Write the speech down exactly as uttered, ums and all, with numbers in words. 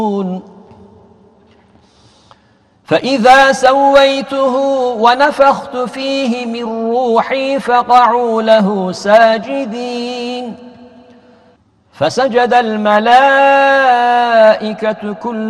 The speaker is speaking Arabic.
فإذا سويته ونفخت فيه من روحي فقعوا له ساجدين فسجد الملائكة كلهم